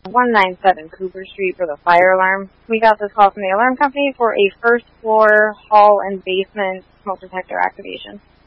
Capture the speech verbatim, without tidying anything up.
one nine seven Cooper Street for the fire alarm. We got this call from the alarm company for a first floor hall and basement smoke detector activation.